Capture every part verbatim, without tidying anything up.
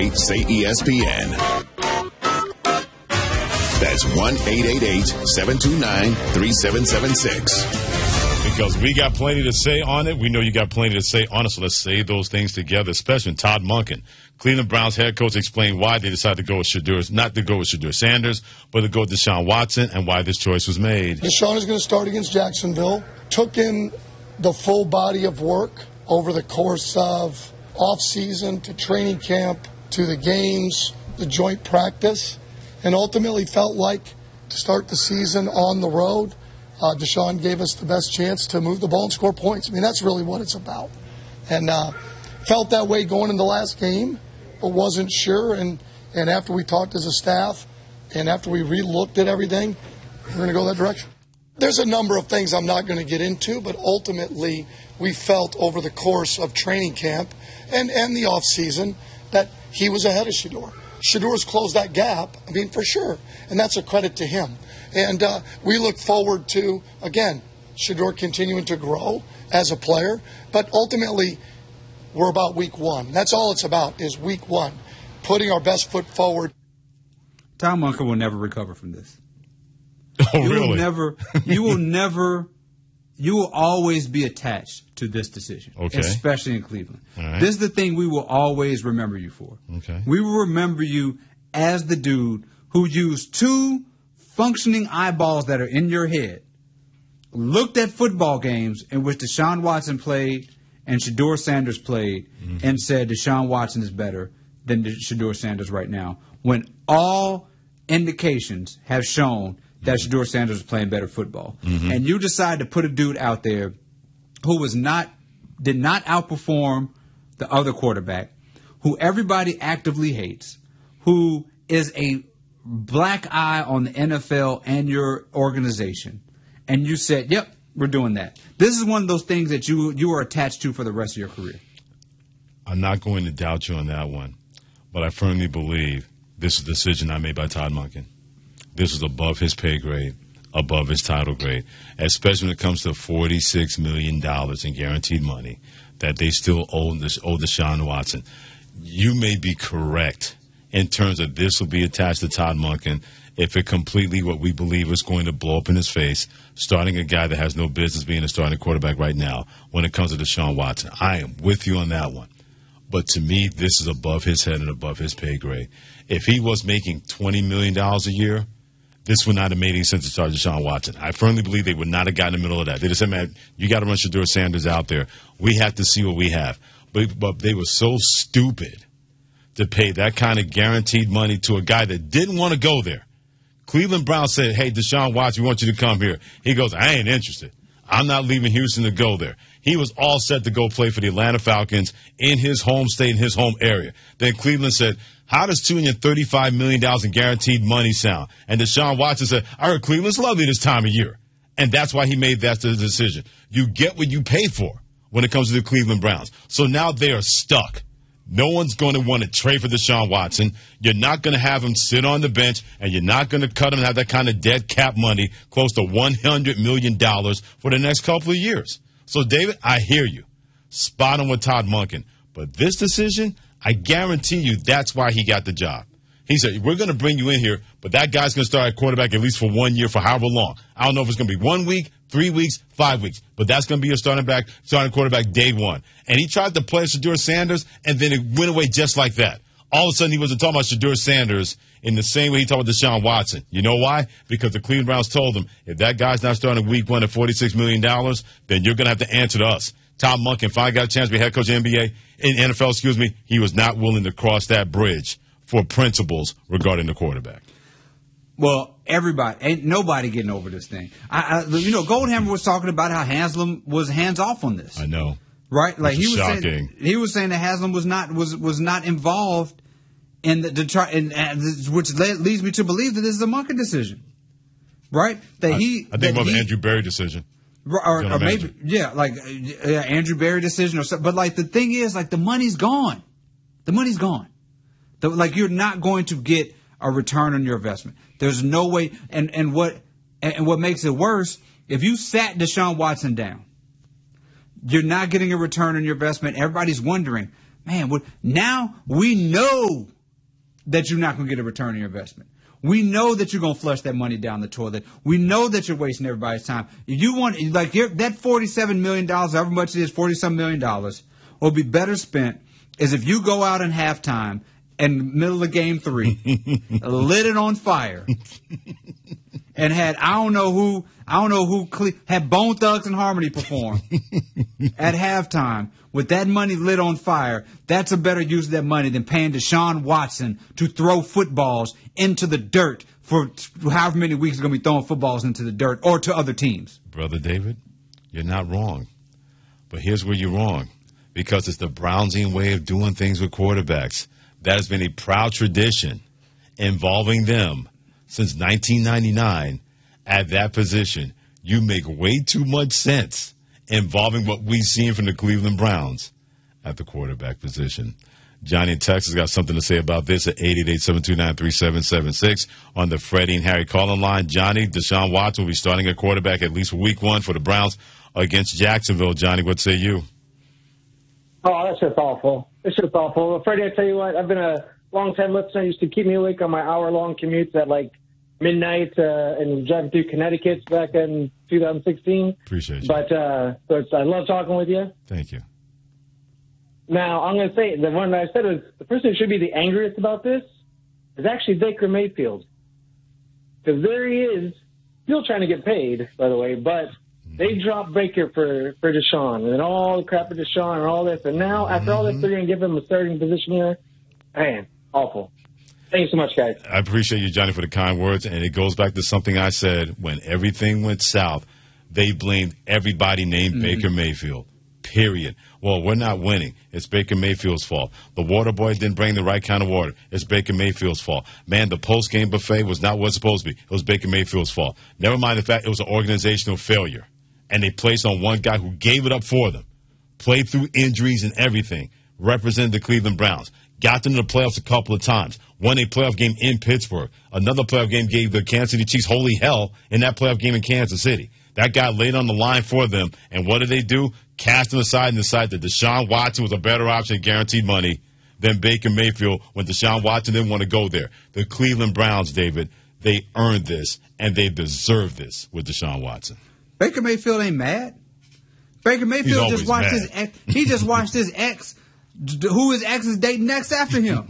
eight, say E S P N. That's one eight eight eight, seven two nine, three seven seven six. Because we got plenty to say on it. We know you got plenty to say on it, so let's say those things together, especially Todd Monken. Cleveland Browns head coach explained why they decided to go with Shedeur, not to go with Shedeur Sanders, but to go with Deshaun Watson and why this choice was made. Deshaun is going to start against Jacksonville. Took in the full body of work over the course of off-season to training camp to the games, the joint practice, and ultimately felt like to start the season on the road, uh, Deshaun gave us the best chance to move the ball and score points. I mean, that's really what it's about. And uh, felt that way going in the last game, but wasn't sure. And, and after we talked as a staff and after we re-looked at everything, we're going to go that direction. There's a number of things I'm not going to get into, but ultimately we felt over the course of training camp and, and the off-season that he was ahead of Shedeur. Shedeur's closed that gap, I mean, for sure, and that's a credit to him. And uh, we look forward to, again, Shedeur continuing to grow as a player, but ultimately we're about week one. That's all it's about is week one, putting our best foot forward. Tom Monken will never recover from this. Oh, you really? Will never, you will never, you will always be attached to this decision, okay. Especially in Cleveland. Right. This is the thing we will always remember you for. Okay. We will remember you as the dude who used two functioning eyeballs that are in your head, looked at football games in which Deshaun Watson played and Shedeur Sanders played, mm-hmm. and said Deshaun Watson is better than Shedeur Sanders right now, when all indications have shown that Shedeur Sanders is playing better football. Mm-hmm. And you decide to put a dude out there who was not, did not outperform the other quarterback, who everybody actively hates, who is a black eye on the N F L and your organization. And you said, yep, we're doing that. This is one of those things that you you are attached to for the rest of your career. I'm not going to doubt you on that one, but I firmly believe this is a decision I made by Todd Monken. This is above his pay grade, above his title grade, especially when it comes to forty-six million dollars in guaranteed money that they still owe, this, owe Deshaun Watson. You may be correct in terms of this will be attached to Todd Monken if it completely what we believe is going to blow up in his face, starting a guy that has no business being a starting quarterback right now when it comes to Deshaun Watson. I am with you on that one. But to me, this is above his head and above his pay grade. If he was making twenty million dollars a year, this would not have made any sense to start Deshaun Watson. I firmly believe they would not have gotten in the middle of that. They just said, man, you got to run Shedeur Sanders out there. We have to see what we have. But, but they were so stupid to pay that kind of guaranteed money to a guy that didn't want to go there. Cleveland Browns said, hey, Deshaun Watson, we want you to come here. He goes, I ain't interested. I'm not leaving Houston to go there. He was all set to go play for the Atlanta Falcons in his home state, in his home area. Then Cleveland said, how does two hundred thirty-five million dollars in guaranteed money sound? And Deshaun Watson said, I heard Cleveland's lovely this time of year. And that's why he made that decision. You get what you pay for when it comes to the Cleveland Browns. So now they are stuck. No one's going to want to trade for Deshaun Watson. You're not going to have him sit on the bench, and you're not going to cut him and have that kind of dead cap money, close to one hundred million dollars for the next couple of years. So, David, I hear you. Spot on with Todd Monken. But this decision, I guarantee you that's why he got the job. He said, we're going to bring you in here, but that guy's going to start at quarterback at least for one year, for however long. I don't know if it's going to be one week, three weeks, five weeks, but that's going to be your starting back, starting quarterback day one. And he tried to play Shedeur Sanders, and then it went away just like that. All of a sudden, he wasn't talking about Shedeur Sanders in the same way he talked about Deshaun Watson. You know why? Because the Cleveland Browns told him, if that guy's not starting week one at forty-six million dollars, then you're going to have to answer to us. Tom Monken finally got a chance to be head coach of the N B A, in N F L, excuse me. He was not willing to cross that bridge for principles regarding the quarterback. Well, everybody, ain't nobody getting over this thing. I, I, you know, Goldhammer was talking about how Haslam was hands off on this. I know. Right? Like Which he was shocking. saying, he was saying that Haslam was not was was not involved in the, the try, in, uh, which led, leads me to believe that this is a Monken decision, right? That I, he, I think more of an Andrew Berry decision, or, or maybe yeah, like uh, yeah, Andrew Berry decision or something. But like the thing is, like the money's gone, the money's gone. The, like you're not going to get a return on your investment. There's no way, and and what and what makes it worse, if you sat Deshaun Watson down, you're not getting a return on your investment. Everybody's wondering, man, what, now we know that you're not going to get a return on your investment. We know that you're going to flush that money down the toilet. We know that you're wasting everybody's time. If you want, like, you're, that forty-seven million dollars, however much it is, forty-some million dollars, will be better spent is if you go out in halftime in the middle of game three, lit it on fire, and had, I don't know who, I don't know who, cle- had Bone Thugs and Harmony perform at halftime with that money lit on fire. That's a better use of that money than paying Deshaun Watson to throw footballs into the dirt for however many weeks he's going to be throwing footballs into the dirt or to other teams. Brother David, you're not wrong. But here's where you're wrong. Because it's the Brownsian way of doing things with quarterbacks. That has been a proud tradition involving them since nineteen ninety-nine at that position. You make way too much sense involving what we've seen from the Cleveland Browns at the quarterback position. Johnny in Texas got something to say about this at eight eight eight, seven two nine, three seven seven six on the Freddie and Harry calling line. Johnny, Deshaun Watson will be starting at quarterback at least for week one for the Browns against Jacksonville. Johnny, what say you? Oh, that's just awful. It's just awful. Well, Freddie, I tell you what, I've been a long-time listener. Used to keep me awake on my hour-long commutes at, like, midnight uh, and driving through Connecticut back in two thousand sixteen. Appreciate you. But, uh, but I love talking with you. Thank you. Now, I'm going to say, the one that I said was the person who should be the angriest about this is actually Baker Mayfield. Because there he is, still trying to get paid, by the way, but they dropped Baker for, for Deshaun, and all the crap with Deshaun and all this. And now, after all this, they're going to give him a starting position here. Man, awful. Thank you so much, guys. I appreciate you, Johnny, for the kind words. And it goes back to something I said. When everything went south, they blamed everybody named mm-hmm. Baker Mayfield, period. Well, we're not winning. It's Baker Mayfield's fault. The water boy didn't bring the right kind of water. It's Baker Mayfield's fault. Man, the post-game buffet was not what it's supposed to be. It was Baker Mayfield's fault. Never mind the fact it was an organizational failure. And they placed on one guy who gave it up for them, played through injuries and everything, represented the Cleveland Browns, got them to the playoffs a couple of times, won a playoff game in Pittsburgh. Another playoff game gave the Kansas City Chiefs holy hell in that playoff game in Kansas City. That guy laid on the line for them, and what did they do? Cast him aside and decide that Deshaun Watson was a better option, guaranteed money, than Baker Mayfield when Deshaun Watson didn't want to go there. The Cleveland Browns, David, they earned this, and they deserve this with Deshaun Watson. Baker Mayfield ain't mad. Baker Mayfield just watched mad. his ex. He just watched his ex, who his ex is dating next after him.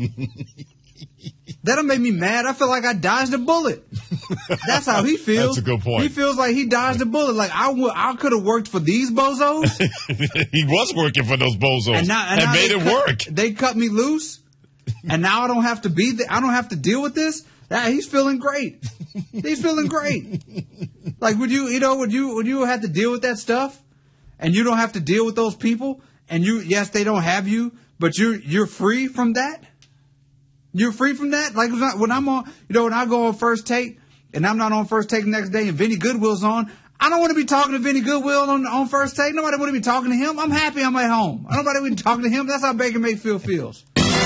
That'll make me mad. I feel like I dodged a bullet. That's how he feels. That's a good point. He feels like he dodged a bullet. Like I, w- I could have worked for these bozos. He was working for those bozos and, now, and, and now made it cut, work. They cut me loose, and now I don't have to be. The, I don't have to deal with this. That, he's feeling great. He's feeling great. Like, would you, you know, would you, would you have to deal with that stuff, and you don't have to deal with those people, and you, yes, they don't have you, but you're, you're free from that. You're free from that. Like when I'm on, you know, when I go on First Take, and I'm not on First Take the next day, and Vinny Goodwill's on, I don't want to be talking to Vinny Goodwill on, on First Take. Nobody want to be talking to him. I'm happy I'm at home. Nobody want to be talking to him. That's how Baker Mayfield feels.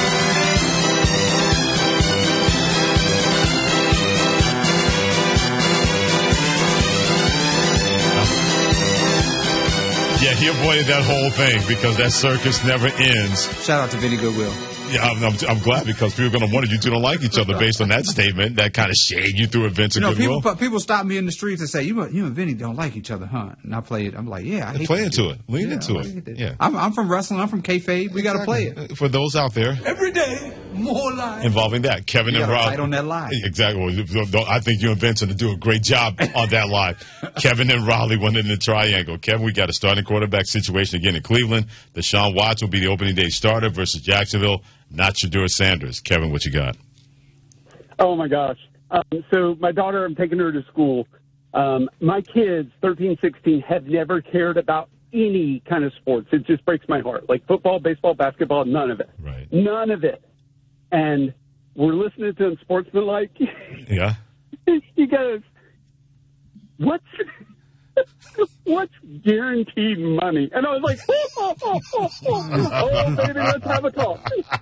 Yeah, he avoided that whole thing because that circus never ends. Shout out to Vinny Goodwill. Yeah, I'm, I'm, I'm glad because people are going to wonder you two don't like each other based on that statement, that kind of shade you threw at Vince and you know, Goodwill. People, people stop me in the streets and say, you, you and Vinny don't like each other, huh? And I play it. I'm like, yeah, I hate Play into it. Lean yeah, into it. Yeah. I'm, I'm from wrestling. I'm from kayfabe. We got to play it. For those out there. Every day, more live. Involving that. Kevin you and Raleigh. Fight on that live. Exactly. I think you and Vince are going to do a great job on that live. Kevin and Raleigh went in the triangle. Kevin, we got a starting quarterback situation again in Cleveland. Deshaun Watson will be the opening day starter versus Jacksonville. Not Shedeur Sanders. Kevin, what you got? Oh, my gosh. Um, so my daughter, I'm taking her to school. Um, my kids, thirteen, sixteen, have never cared about any kind of sports. It just breaks my heart. Like football, baseball, basketball, none of it. Right. None of it. And we're listening to Unsportsmanlike. Yeah. He goes, what's... What's guaranteed money? And I was like, oh, oh, oh, oh, oh, oh baby, let's have a talk.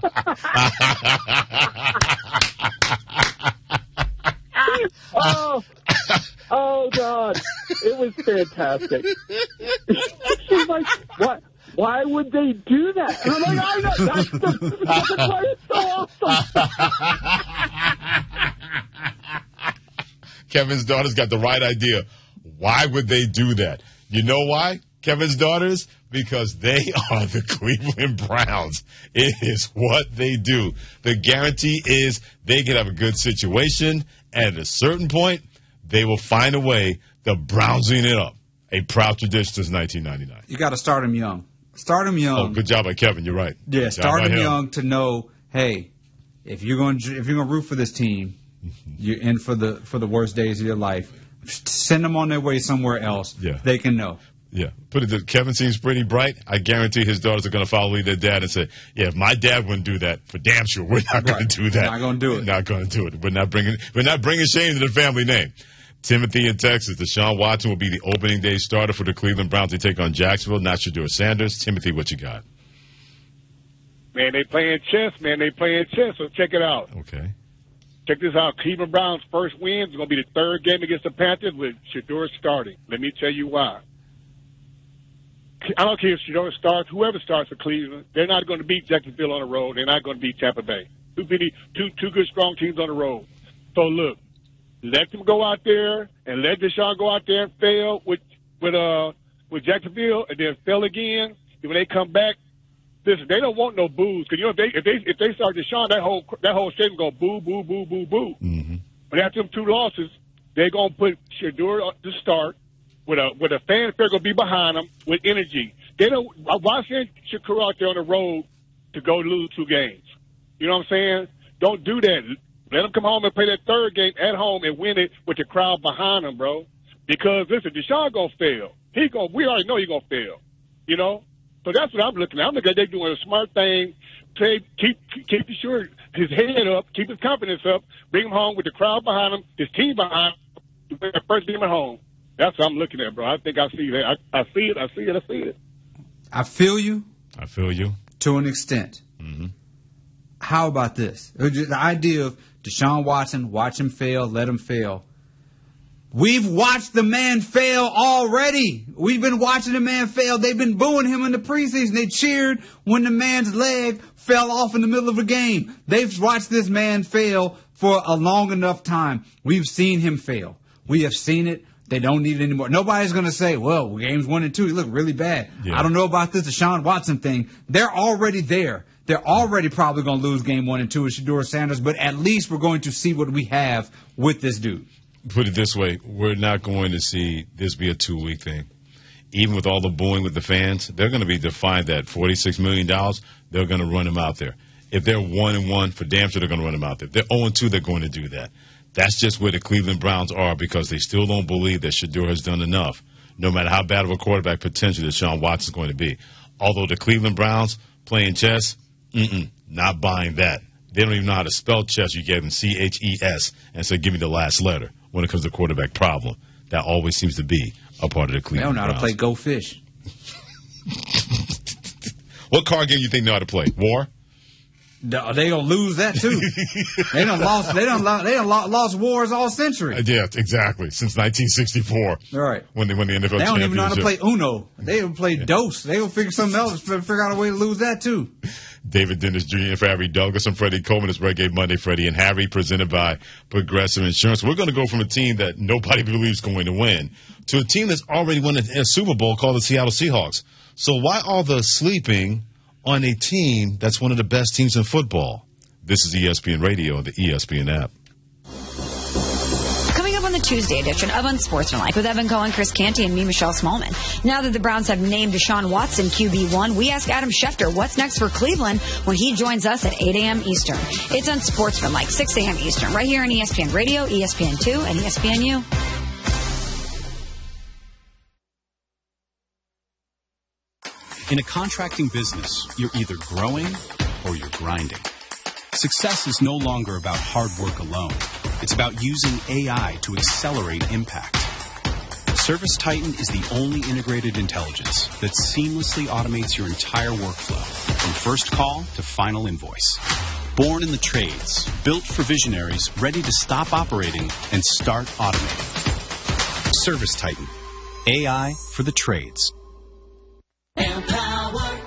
oh, oh, God. It was fantastic. She's like, what? why would they do that? And I'm like, I know. That's, the, that's why it's so awesome. Kevin's daughter's got the right idea. Why would they do that? You know why, Kevin's daughters? Because they are the Cleveland Browns. It is what they do. The guarantee is they can have a good situation, and at a certain point, they will find a way to Brownsing it up. A proud tradition since nineteen ninety-nine. You got to start them young. Start them young. Oh, good job by Kevin. You're right. Yeah, Good start them him. young to know, hey, if you're going to if you're going to root for this team, you're in for the for the worst days of your life. Send them on their way somewhere else. Yeah. They can know. Yeah. Put it that Kevin seems pretty bright. I guarantee his daughters are going to follow their dad and say, yeah, if my dad wouldn't do that, for damn sure, we're not going Right. to do that. Not gonna do it. We're not going to do it. We're not bringing we're not bringing shame to the family name. Timothy in Texas. Deshaun Watson will be the opening day starter for the Cleveland Browns. They take on Jacksonville, not Shedeur Sanders. Timothy, what you got? Man, they playing chess, man. They playing chess, so check it out. Okay. Check this out. Cleveland Browns' first win is going to be the third game against the Panthers with Shedeur starting. Let me tell you why. I don't care if Shedeur starts, whoever starts for Cleveland, they're not going to beat Jacksonville on the road. They're not going to beat Tampa Bay. Two, two, two good, strong teams on the road. So, look, let them go out there and let Deshaun go out there and fail with with uh with Jacksonville and then fail again. And when they come back, listen, they don't want no boos because you know if they if they if they start Deshaun, that whole that whole stadium go boo boo boo boo boo. Mm-hmm. But after them two losses, they're gonna put Shedeur to start with a with a fanfare gonna be behind them with energy. They don't. Why send Shedeur out there on the road to go lose two games? You know what I'm saying? Don't do that. Let them come home and play that third game at home and win it with the crowd behind them, bro. Because, listen, Deshaun going to fail. He gonna, we already know he's going to fail, you know? So that's what I'm looking at. I'm looking at they doing a smart thing. Play, keep keep sure his head up, keep his confidence up, bring him home with the crowd behind him, his team behind him, win that first game at home. That's what I'm looking at, bro. I think I see that. I, I see it. I see it. I see it. I feel you. I feel you. To an extent. Mm-hmm. How about this? The idea of Deshaun Watson, watch him fail, let him fail. We've watched the man fail already. We've been watching the man fail. They've been booing him in the preseason. They cheered when the man's leg fell off in the middle of a game. They've watched this man fail for a long enough time. We've seen him fail. We have seen it. They don't need it anymore. Nobody's going to say, well, games one and two, he looked really bad. Yeah. I don't know about this Deshaun Watson thing. They're already there. They're already probably going to lose game one and two with Shedeur Sanders, but at least we're going to see what we have with this dude. Put it this way, we're not going to see this be a two-week thing. Even with all the booing with the fans, they're going to be defined at forty-six million dollars. They're going to run him out there. If they're one and one, for damn sure they're going to run him out there. If they're oh and two, they're going to do that. That's just where the Cleveland Browns are because they still don't believe that Shedeur has done enough, no matter how bad of a quarterback potential Deshaun Watson is going to be. Although the Cleveland Browns playing chess, mm-mm, not buying that. They don't even know how to spell chess. You gave them C H E S and said, give me the last letter when it comes to quarterback problem. That always seems to be a part of the Cleveland Browns. They don't know how to play Go Fish. What card game you think they know how to play? War? They gonna lose that too. they done lost. They done. They done lost wars all century. Uh, yeah, exactly. Since nineteen sixty-four. Right. When they won the N F L championship. They don't even know how to play Uno. They will play yeah. Dos. They will figure something else. Figure out a way to lose that too. David Dennis Junior for Harry Douglas and Freddie Coleman. It's Reggae Monday, Freddie and Harry, presented by Progressive Insurance. We're going to go from a team that nobody believes is going to win to a team that's already won a, a Super Bowl called the Seattle Seahawks. So why all the sleeping on a team that's one of the best teams in football? This is E S P N Radio and the E S P N app. Coming up on the Tuesday edition of Unsportsmanlike with Evan Cohen, Chris Canty, and me, Michelle Smallman. Now that the Browns have named Deshaun Watson Q B one, we ask Adam Schefter what's next for Cleveland when he joins us at eight a.m. Eastern. It's Unsportsmanlike, six a.m. Eastern, right here on E S P N Radio, E S P N two, and E S P N U. In a contracting business, you're either growing or you're grinding. Success is no longer about hard work alone. It's about using A I to accelerate impact. ServiceTitan is the only integrated intelligence that seamlessly automates your entire workflow, from first call to final invoice. Born in the trades, built for visionaries ready to stop operating and start automating. ServiceTitan, A I for the trades. Empower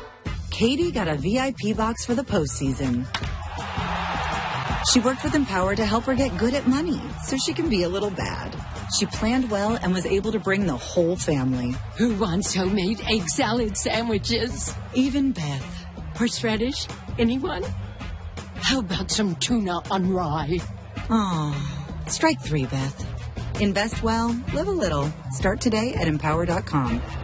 Katie got a V I P box for the postseason. She worked with Empower to help her get good at money so she can be a little bad. She planned well and was able to bring the whole family. Who wants homemade egg salad sandwiches? Even Beth. Horseradish? Anyone? How about some tuna on rye? Oh, strike three, Beth. Invest well, live a little. Start today at empower dot com.